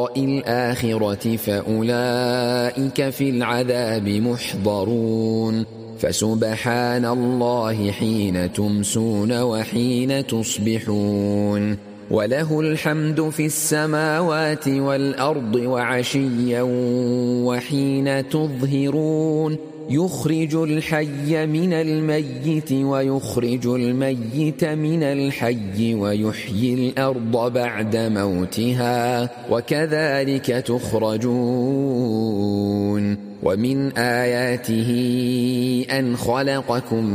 لقاء الآخرة فأولئك في العذاب محضرون فسبحان الله حين تمسون وحين تصبحون وله الحمد في السماوات والأرض وعشيا وحين تظهرون يخرج الحي من الميت ويخرج الميت من الحي ويحيي الأرض بعد موتها وكذلك تخرجون ومن آياته أن خلقكم